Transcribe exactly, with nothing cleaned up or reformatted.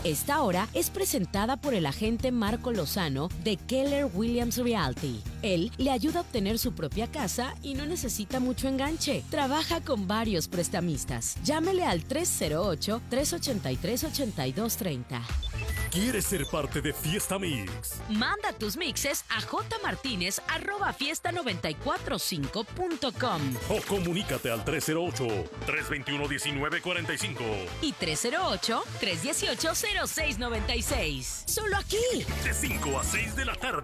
Esta hora es presentada por el agente Marco Lozano de Keller Williams Realty. Él le ayuda a obtener su propia casa y no necesita mucho enganche. Trabaja con varios prestamistas. Llámele al tres cero ocho, tres ocho tres, ocho dos tres cero. ¿Quieres ser parte de Fiesta Mix? Manda tus mixes a jmartinez arroba fiesta noventa y cuatro cinco punto com o comunícate al tres cero ocho, tres dos uno, uno nueve cuatro cinco y tres cero ocho, tres uno ocho, cero seis nueve seis. Solo aquí, de cinco a seis de la tarde.